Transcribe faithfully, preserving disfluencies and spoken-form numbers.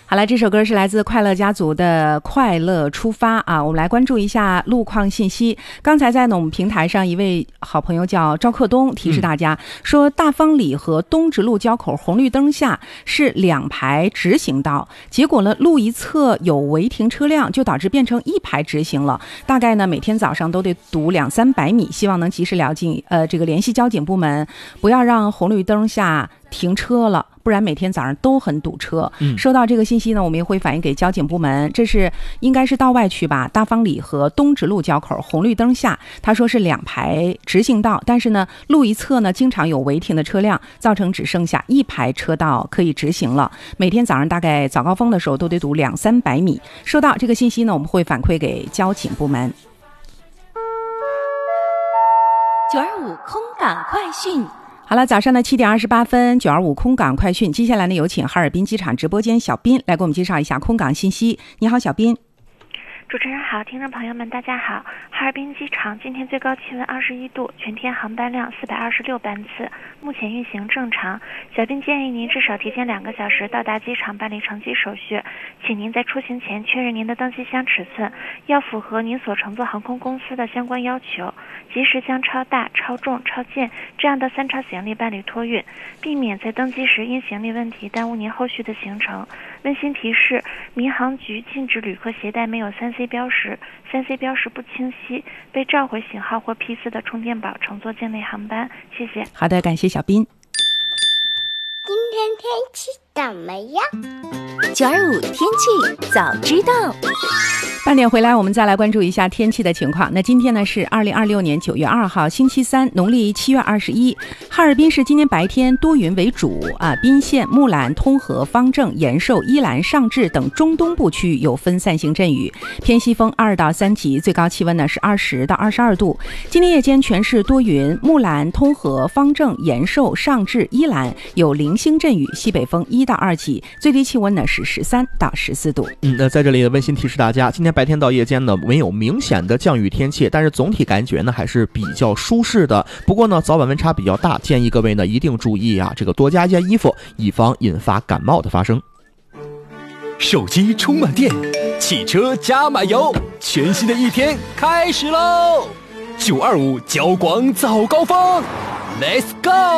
好了，这首歌是来自快乐家族的快乐出发啊，我们来关注一下路况信息。刚才在呢我们平台上，一位好朋友叫赵克东提示大家、嗯、说大方里和东直路交口红绿灯下是两排直行道，结果呢路一侧有违停车辆，就导致变成一排直行了，大概呢每天早上都得堵两三百米，希望能及时了解呃这个联系交警部门，不要让红绿灯下停车了，不然每天早上都很堵车、嗯、收到这个信息呢，我们也会反映给交警部门。这是应该是道外区吧，大方里和东直路交口红绿灯下，他说是两排直行道，但是呢路一侧呢经常有违停的车辆，造成只剩下一排车道可以直行了，每天早上大概早高峰的时候都得堵两三百米。收到这个信息呢，我们会反馈给交警部门。 九二五空港快讯。 好了，早上的七点二十八分，九二五空港快讯。接下来呢，有请哈尔滨机场直播间小斌来给我们介绍一下空港信息。你好，小斌。 主持人好，听众朋友们大家好。哈尔滨机场今天最高气温二十一度，全天航班量四百二十六班次，目前运行正常。小斌建议您至少提前两个小时到达机场办理乘机手续，请您在出行前确认您的登机箱尺寸，要符合您所乘坐航空公司的相关要求，及时将超大、超重、超健这样的三超行李办理托运，避免在登机时因行李问题耽误您后续的行程。温馨提示：民航局禁止旅客携带没有三 C 标识、三 C 标识不清晰、被召回型号或批次的充电宝乘坐境内航班。谢谢。 好的，感谢小斌。 今天天气怎么样？ 九二五天气早知道。 半点回来，我们再来关注一下天气的情况。那今天呢是二零二六年九月二号，星期三，农历七月二十一。哈尔滨市今天白天多云为主啊，宾县、木兰、通河、方正、延寿、伊兰、上治等中东部区域有分散性阵雨，偏西风二到三级，最高气温呢是二十到二十二度。今天夜间全市多云，木兰、通河、方正、延寿、上治、伊兰有零星阵雨，西北风一到二级，最低气温呢是十三到十四度。 嗯，那在这里的温馨提示大家，今天白天到夜间呢没有明显的降雨天气，但是总体感觉呢还是比较舒适的。不过呢早晚温差比较大，建议各位呢一定注意啊，这个多加一件衣服，以防引发感冒的发生。 手机充满电，汽车加满油，全新的一天开始喽！九二五交广早高峰 ，Let's go！